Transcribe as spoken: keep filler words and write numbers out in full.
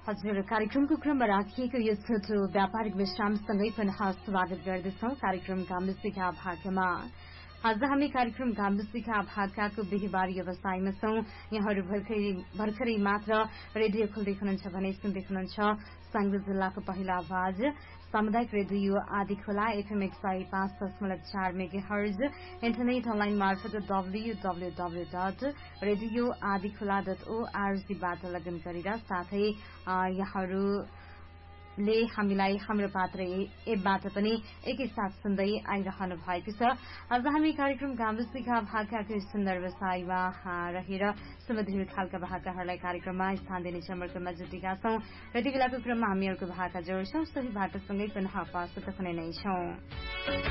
हजुर, कार्यक्रमको क्रममा राखिएको यो छोटो व्यापारिक विश्रामसँगै पुनः स्वागत गर्दछौं कार्यक्रम गाम्बेसीका भाग्यमा। आज हामी कार्यक्रम गाम्बेसीका भाग्यको बिहिबार व्यवसायमा छौं। यहाँहरू भर्खरै मात्र रेडियो खोल्दै हुनुहुन्छ भने सुन्दै हुनुहुन्छ साङ्गो जिल्लाको पहिलो आवाज सामुदायिक रेडियो आदि खोला एफएम एक सय पाँच दशमलव चार मेगा हर्ज, इन्टरनेट अनलाइन मार्फत W W W dot radio आदि खोला डट ओआरजीबाट लगन गरेर साथै यहाँहरूले हामीलाई हाम्रो पात्र एपबाट पनि एकैसाथ सुन्दै आइरहनु भएको छ। आज हामी कार्यक्रम गाम्बेसीका भाकाको सुन्दर व्यवसायमा रहेर सुमधुर खालका भाकाहरूलाई कार्यक्रममा स्थान दिने चमर्कमा जुटेका छौं। यति बेलाको क्रममा हामीहरूको भाका जोड्छौं, सोही भाकासँगै पुनः उपस्थित हुने नै छौं।